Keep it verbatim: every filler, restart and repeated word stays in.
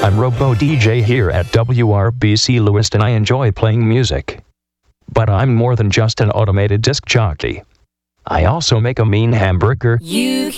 I'm Robo D J here at W R B C Lewiston. I enjoy playing music. But I'm more than just an automated disc jockey. I also make a mean hamburger. You